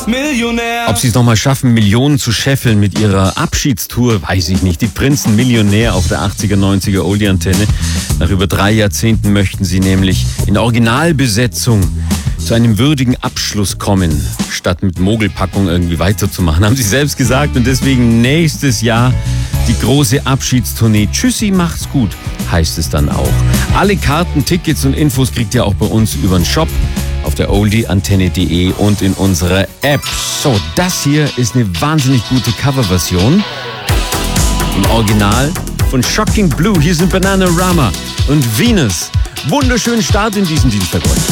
Millionär. Ob sie es nochmal schaffen, Millionen zu scheffeln mit ihrer Abschiedstour, weiß ich nicht. Die Prinzen Millionär auf der 80er, 90er Oldie-Antenne. Nach über 3 Jahrzehnten möchten sie nämlich in Originalbesetzung zu einem würdigen Abschluss kommen, statt mit Mogelpackung irgendwie weiterzumachen, haben sie selbst gesagt. Und deswegen nächstes Jahr die große Abschiedstournee. Tschüssi, macht's gut, heißt es dann auch. Alle Karten, Tickets und Infos kriegt ihr auch bei uns über den Shop auf der oldieantenne.de und in unserer App. So, das hier ist eine wahnsinnig gute Coverversion im Original von Shocking Blue. Hier sind Bananarama und Venus. Wunderschönen Start in diesen Dienstag heute.